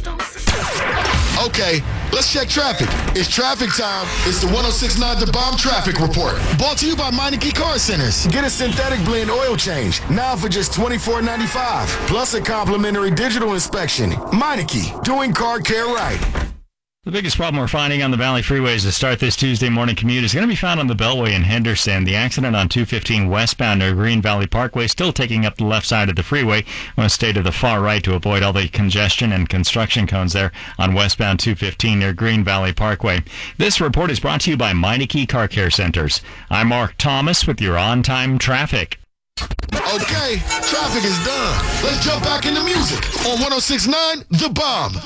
Okay, let's check traffic. It's traffic time. It's the 106.9 The Bomb Traffic Report. Brought to you by Meineke Car Centers. Get a synthetic blend oil change now for just $24.95. Plus a complimentary digital inspection. Meineke, doing car care right. The biggest problem we're finding on the Valley freeways to start this Tuesday morning commute is going to be found on the Beltway in Henderson. The accident on 215 westbound near Green Valley Parkway still taking up the left side of the freeway. I want to stay to the far right to avoid all the congestion and construction cones there on westbound 215 near Green Valley Parkway. This report is brought to you by Meineke Car Care Centers. I'm Mark Thomas with your on-time traffic. Okay, traffic is done. Let's jump back into music on 106.9 The Bomb.